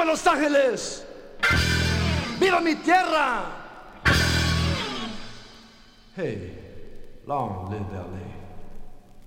Los Ángeles! ¡Viva mi tierra! Hey, long live LA.